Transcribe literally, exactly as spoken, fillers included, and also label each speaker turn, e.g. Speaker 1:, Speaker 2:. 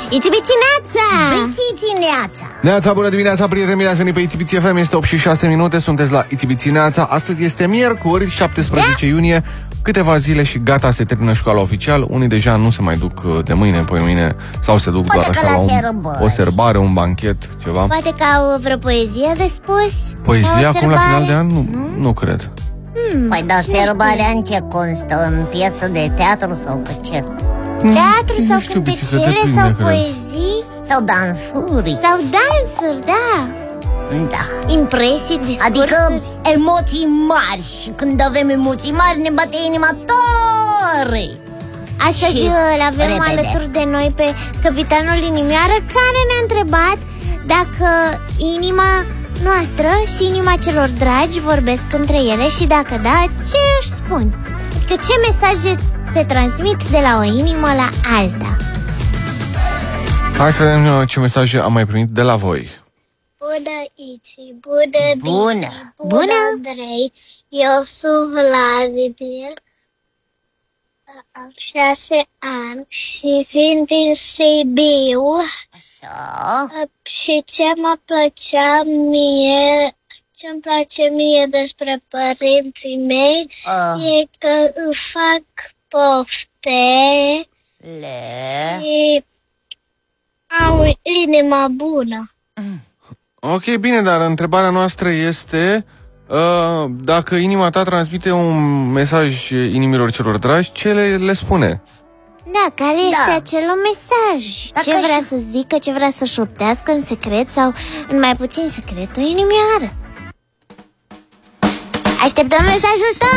Speaker 1: Itibițineața!
Speaker 2: Itibițineața!
Speaker 3: Neața, bună dimineața, prieteni, bine ați venit pe Itibiți F M. Este opt și șase minute, sunteți la Itibițineața. Astăzi este miercuri, șaptesprezece iunie. Câteva zile și gata, se termină școala oficial. Unii deja nu se mai duc de mâine, poi mâine, sau se duc
Speaker 2: Poate
Speaker 3: doar așa la,
Speaker 2: la
Speaker 3: un, o serbare, un banchet, ceva.
Speaker 1: Poate că au vreo poezie de spus?
Speaker 3: Poezie acum la final de an? Nu, nu? nu cred.
Speaker 1: Hmm,
Speaker 2: Păi, dar serbarea în ce constă? În piesă de teatru sau ce?
Speaker 1: Teatru
Speaker 3: Nu
Speaker 1: sau
Speaker 3: știu, bici, să
Speaker 1: cântecele
Speaker 3: te prinde,
Speaker 1: sau
Speaker 3: cred.
Speaker 1: poezii?
Speaker 2: Sau dansuri?
Speaker 1: Sau dansuri, da.
Speaker 2: Da.
Speaker 1: Impresii, discursuri.
Speaker 2: Adică emoții mari. Și când avem emoții mari ne bate inima tare.
Speaker 1: Astăzi
Speaker 2: Și
Speaker 1: îl avem
Speaker 2: repede.
Speaker 1: alături de noi pe capitanul Inimioară, care ne-a întrebat dacă inima noastră și inima celor dragi vorbesc între ele și dacă da, ce își spun? Adică ce mesaje se transmit de la o inimă la alta?
Speaker 3: Hai să vedem ce mesaje am mai primit de la voi.
Speaker 4: Bună, Iți! Bună,
Speaker 2: Bună.
Speaker 4: Bici!
Speaker 1: Bună.
Speaker 4: Andrei! Eu sunt Vladimir, am șase ani și vin din Sibiu.
Speaker 2: Așa.
Speaker 4: Și ce mă plăcea mie, ce-mi place mie despre părinții mei,
Speaker 2: Uh.
Speaker 4: e că îmi fac pofte
Speaker 2: Le.
Speaker 4: și au inima bună.
Speaker 3: Ok, bine, dar întrebarea noastră este uh, dacă inima ta transmite un mesaj inimilor celor dragi, ce le, le spune?
Speaker 1: Da, care este
Speaker 2: Da.
Speaker 1: acel mesaj?
Speaker 2: Dacă
Speaker 1: ce vrea
Speaker 2: și-
Speaker 1: să zică, ce vrea să șoptească în secret sau în mai puțin secret o inimioară? Așteptăm mesajul tău!